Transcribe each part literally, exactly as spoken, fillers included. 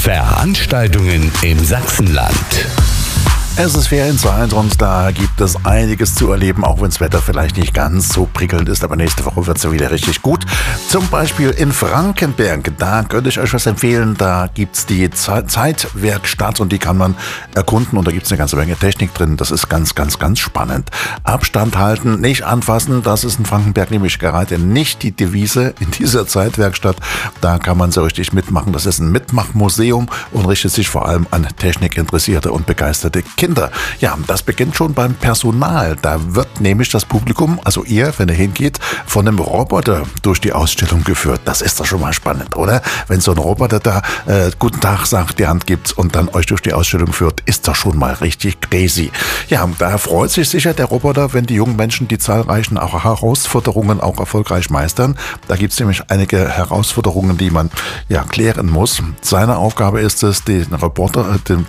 Veranstaltungen im Sachsenland. Es ist Ferienzeit und da gibt es einiges zu erleben, auch wenn das Wetter vielleicht nicht ganz so prickelnd ist, aber nächste Woche wird es ja wieder richtig gut. Zum Beispiel in Frankenberg, da könnte ich euch was empfehlen, da gibt es die Ze- Zeitwerkstatt und die kann man erkunden und da gibt es eine ganze Menge Technik drin, das ist ganz, ganz, ganz spannend. Abstand halten, nicht anfassen, das ist in Frankenberg nämlich gerade nicht die Devise in dieser Zeitwerkstatt, da kann man so richtig mitmachen, das ist ein Mitmachmuseum und richtet sich vor allem an technikinteressierte und begeisterte Kinder. Ja, das beginnt schon beim Personal. Da wird nämlich das Publikum, also ihr, wenn ihr hingeht, von einem Roboter durch die Ausstellung geführt. Das ist doch schon mal spannend, oder? Wenn so ein Roboter da äh, guten Tag sagt, die Hand gibt und dann euch durch die Ausstellung führt, ist doch schon mal richtig crazy. Ja, da freut sich sicher der Roboter, wenn die jungen Menschen die zahlreichen auch Herausforderungen auch erfolgreich meistern. Da gibt es nämlich einige Herausforderungen, die man ja klären muss. Seine Aufgabe ist es, den Roboter, äh, den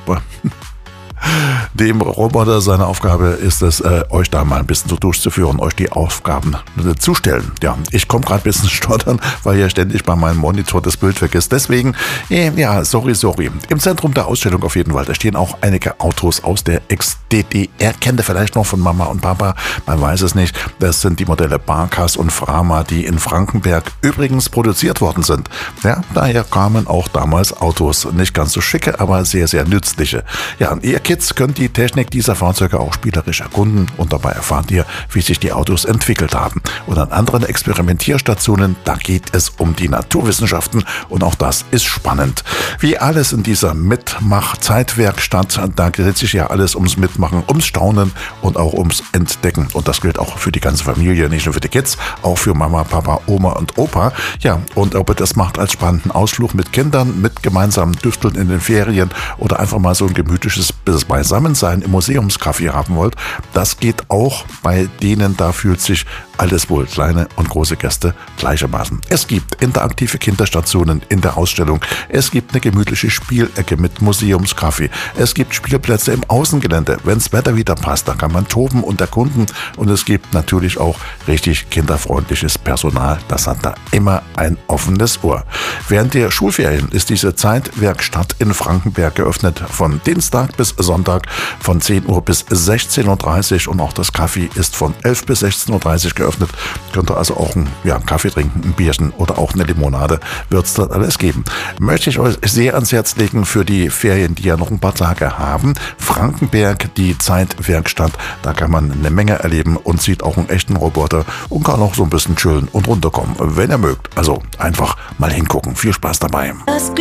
Dem Roboter, seine Aufgabe ist es, äh, euch da mal ein bisschen so durchzuführen, euch die Aufgaben äh, zu stellen. Ja, ich komme gerade ein bisschen stottern, weil hier ständig bei meinem Monitor das Bild weg ist. Deswegen, äh, ja, sorry, sorry. Im Zentrum der Ausstellung auf jeden Fall, da stehen auch einige Autos aus der Ex-D D R. Kennt ihr vielleicht noch von Mama und Papa? Man weiß es nicht. Das sind die Modelle Barkas und Frama, die in Frankenberg übrigens produziert worden sind. Ja, daher kamen auch damals Autos. Nicht ganz so schicke, aber sehr, sehr nützliche. Ja, und ihr Kids könnt die Technik dieser Fahrzeuge auch spielerisch erkunden und dabei erfahrt ihr, wie sich die Autos entwickelt haben. Und an anderen Experimentierstationen, da geht es um die Naturwissenschaften und auch das ist spannend. Wie alles in dieser Mitmach-Zeitwerkstatt, da dreht sich ja alles ums Mitmachen, ums Staunen und auch ums Entdecken. Und das gilt auch für die ganze Familie, nicht nur für die Kids, auch für Mama, Papa, Oma und Opa. Ja, und ob ihr das macht als spannenden Ausflug mit Kindern, mit gemeinsamen Düfteln in den Ferien oder einfach mal so ein gemütliches Beisammensein im Museumscafé haben wollt, das geht auch bei denen, da fühlt sich alles wohl, kleine und große Gäste gleichermaßen. Es gibt interaktive Kinderstationen in der Ausstellung, es gibt eine gemütliche Spielecke mit Museumscafé, es gibt Spielplätze im Außengelände, wenn das Wetter wieder passt, da kann man toben und erkunden und es gibt natürlich auch richtig kinderfreundliches Personal, das hat da immer ein offenes Ohr. Während der Schulferien ist diese Zeitwerkstatt in Frankenberg geöffnet, von Dienstag bis Sonntag von zehn Uhr bis sechzehn Uhr dreißig und auch das Café ist von elf bis sechzehn Uhr dreißig geöffnet. Könnt ihr also auch einen, ja, einen Kaffee trinken, ein Bierchen oder auch eine Limonade, wird es dort alles geben. Möchte ich euch sehr ans Herz legen für die Ferien, die ja noch ein paar Tage haben. Frankenberg, die Zeitwerkstatt, da kann man eine Menge erleben und sieht auch einen echten Roboter und kann auch so ein bisschen chillen und runterkommen, wenn ihr mögt. Also einfach mal hingucken. Viel Spaß dabei.